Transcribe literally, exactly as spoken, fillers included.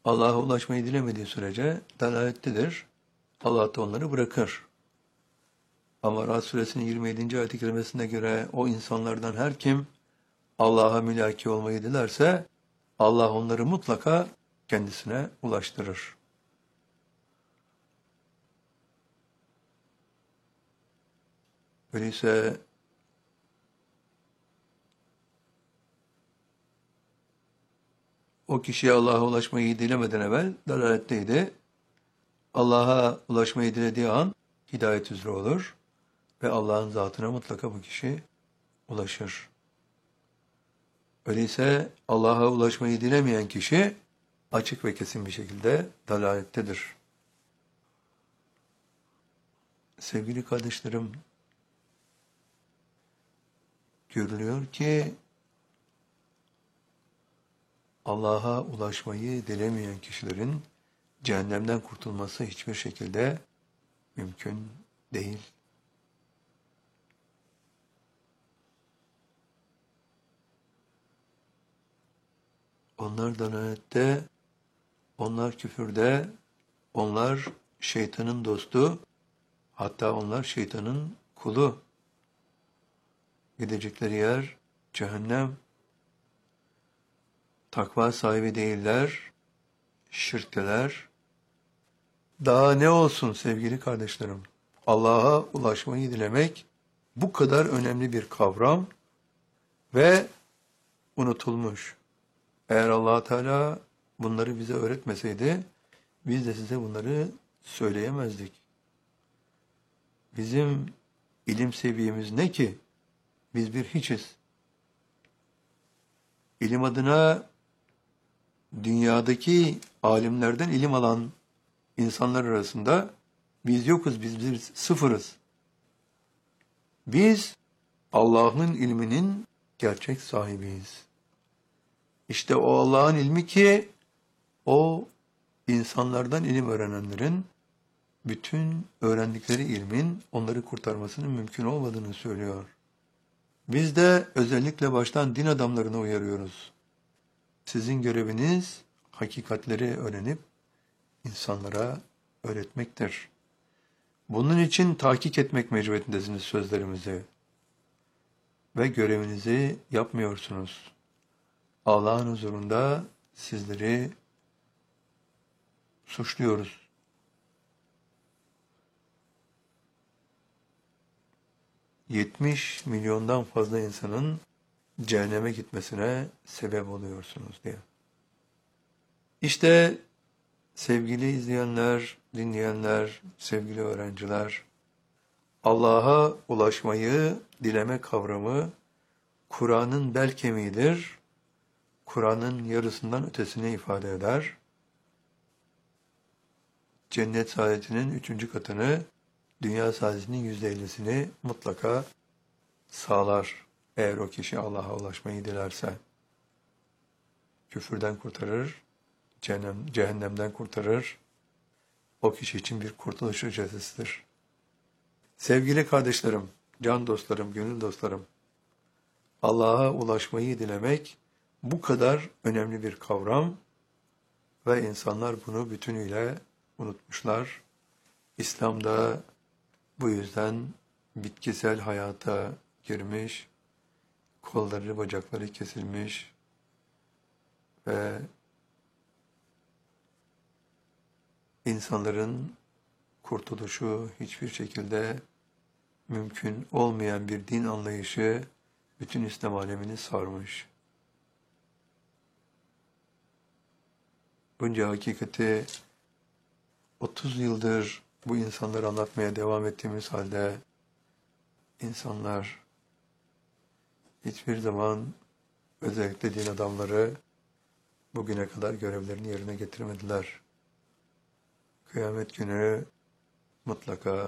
Allah'a ulaşmayı dilemediği sürece dalalettedir. Allah da onları bırakır. Ama Ra'd suresinin yirmi yedinci ayet-i kerimesine göre o insanlardan her kim Allah'a mülaki olmayı dilerse Allah onları mutlaka kendisine ulaştırır. Öyleyse o kişiye Allah'a ulaşmayı dilemeden evvel dalaletteydi. Allah'a ulaşmayı dilediği an hidayet üzere olur ve Allah'ın zatına mutlaka bu kişi ulaşır. Öyleyse Allah'a ulaşmayı dilemeyen kişi açık ve kesin bir şekilde dalalettedir. Sevgili kardeşlerim, görülüyor ki Allah'a ulaşmayı dilemeyen kişilerin cehennemden kurtulması hiçbir şekilde mümkün değil. Onlar dalalette, onlar küfürde, onlar şeytanın dostu, hatta onlar şeytanın kulu. Gidecekleri yer cehennem. Takva sahibi değiller, şirkteler. Daha ne olsun sevgili kardeşlerim? Allah'a ulaşmayı dilemek bu kadar önemli bir kavram ve unutulmuş. Eğer Allah Teala bunları bize öğretmeseydi, biz de size bunları söyleyemezdik. Bizim ilim seviyemiz ne ki? Biz bir hiçiz. İlim adına dünyadaki alimlerden ilim alan insanlar arasında biz yokuz, biz, biz sıfırız. Biz Allah'ın ilminin gerçek sahibiyiz. İşte o Allah'ın ilmi ki o insanlardan ilim öğrenenlerin bütün öğrendikleri ilmin onları kurtarmasının mümkün olmadığını söylüyor. Biz de özellikle baştan din adamlarına uyarıyoruz. Sizin göreviniz hakikatleri öğrenip insanlara öğretmektir. Bunun için tahkik etmek mecburiyetindesiniz sözlerimizi ve görevinizi yapmıyorsunuz. Allah'ın huzurunda sizleri suçluyoruz. yetmiş milyondan fazla insanın cehenneme gitmesine sebep oluyorsunuz diye. İşte sevgili izleyenler, dinleyenler, sevgili öğrenciler, Allah'a ulaşmayı dileme kavramı Kur'an'ın bel kemiğidir. Kur'an'ın yarısından ötesini ifade eder. Cennet saadetinin üçüncü katını, dünya saadetinin yüzde ellisini mutlaka sağlar. Eğer o kişi Allah'a ulaşmayı dilerse. Küfürden kurtarır, cehennem, cehennemden kurtarır. O kişi için bir kurtuluş ücretisidir. Sevgili kardeşlerim, can dostlarım, gönül dostlarım, Allah'a ulaşmayı dilemek bu kadar önemli bir kavram ve insanlar bunu bütünüyle unutmuşlar. İslam'da bu yüzden bitkisel hayata girmiş, kolları, bacakları kesilmiş ve insanların kurtuluşu hiçbir şekilde mümkün olmayan bir din anlayışı bütün İslam alemini sarmış. Bunca hakikati otuz yıldır bu insanları anlatmaya devam ettiğimiz halde insanlar hiçbir zaman, özellikle din adamları, bugüne kadar görevlerini yerine getirmediler. Kıyamet günü mutlaka